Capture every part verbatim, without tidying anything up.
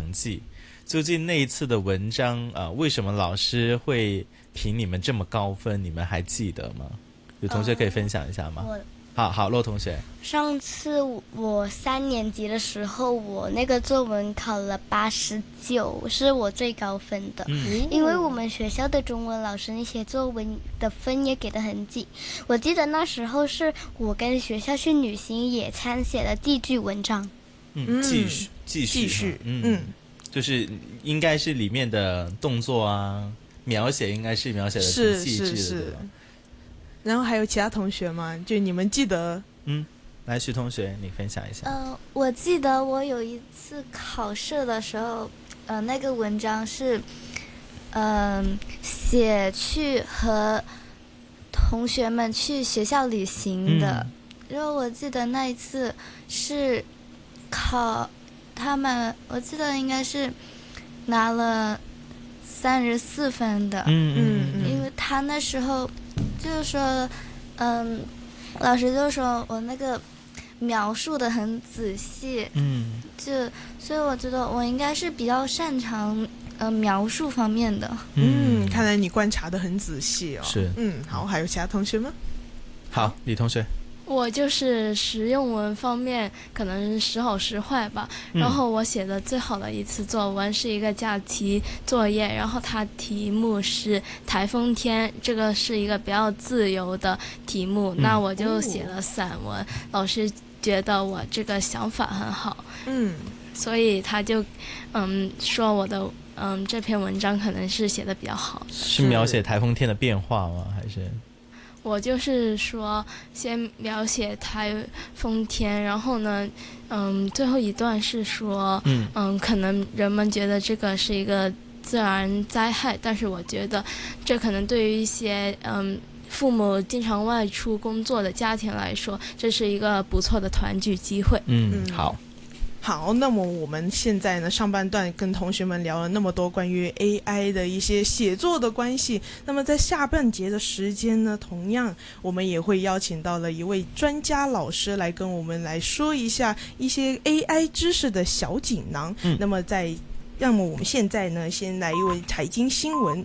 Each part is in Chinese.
成绩。究竟那一次的文章啊、呃，为什么老师会评你们这么高分？你们还记得吗？有同学可以分享一下吗？ 我好好，骆同学。 上次我三年级的时候，我那个作文考了八十九，是我最高分的。 嗯， 因为我们学校的中文老师那些作文的分也给得很紧。我记得那时候是我跟学校去旅行野餐写的记句文章。 嗯，继续继续继续， 嗯。 嗯， 就是应该是里面的动作啊，描写应该是描写的挺细致的， 是是是对吧？ 然后还有其他同学吗？就你们记得？ 嗯，来徐同学，你分享一下。 呃，我记得我有一次考试的时候，呃，那个文章是，嗯、呃，写去和同学们去学校旅行的。 嗯、 然后我记得那一次是考。他们我记得应该是拿了三十四分的， 嗯嗯嗯， 因为他那时候就是说，嗯，老师就说我那个描述的很仔细， 嗯， 就所以我觉得我应该是比较擅长呃描述方面的。 嗯，看来你观察的很仔细哦。 是， 嗯，好，还有其他同学吗？ 好，李同学。 我就是实用文方面可能时好时坏吧、嗯、然后我写的最好的一次作文是一个假期作业，然后它题目是台风天，这个是一个比较自由的题目、嗯、那我就写了散文、哦、老师觉得我这个想法很好， 嗯， 所以他就嗯说我的嗯这篇文章可能是写的比较好的。 是描写台风天的变化吗？还是我就是说先描写台风天，然后呢嗯最后一段是说 嗯, 嗯可能人们觉得这个是一个自然灾害，但是我觉得这可能对于一些嗯父母经常外出工作的家庭来说，这是一个不错的团聚机会。 嗯，好好，那么我们现在呢，上半段跟同学们聊了那么多关于 A I 的一些写作的关系，那么在下半节的时间呢，同样我们也会邀请到了一位专家老师来跟我们来说一下一些 A I 知识的小锦囊。嗯，那么在那么我们现在呢，先来一位财经新闻。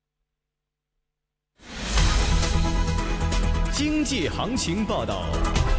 经济行情报道。